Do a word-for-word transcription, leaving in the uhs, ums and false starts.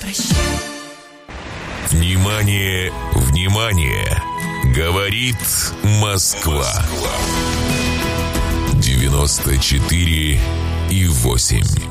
прощай. Внимание, внимание! Говорит Москва. девяносто четыре и восемь.